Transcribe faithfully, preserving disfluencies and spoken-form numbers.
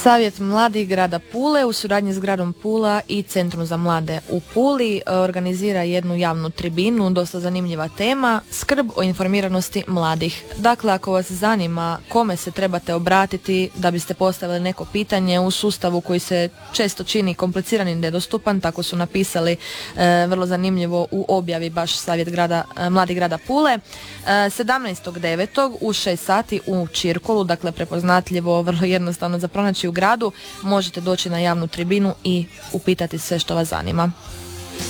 Savjet mladih grada Pule u suradnji s gradom Pula i Centrom za mlade u Puli organizira jednu javnu tribinu, dosta zanimljiva tema, skrb o informiranosti mladih. Dakle, ako vas zanima kome se trebate obratiti da biste postavili neko pitanje u sustavu koji se često čini kompliciran i nedostupan, tako su napisali e, vrlo zanimljivo u objavi baš Savjet grada, e, mladih grada Pule, e, sedamnaestog devetog u šest sati u Čirkolu, dakle prepoznatljivo, vrlo jednostavno za pronaći u gradu, možete doći na javnu tribinu i upitati sve što vas zanima.